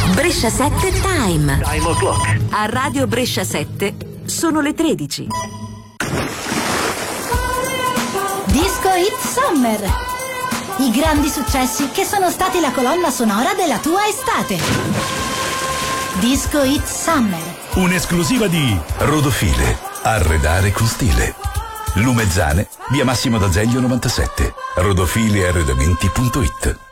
Brescia 7 Time. Time o'clock. A Radio Brescia 7 sono le 13. Disco Hit Summer. I grandi successi che sono stati la colonna sonora della tua estate. Disco Hit Summer. Un'esclusiva di Rodofile. Arredare con stile. Lumezzane, via Massimo d'Azeglio 97. Rodofilearredamenti.it.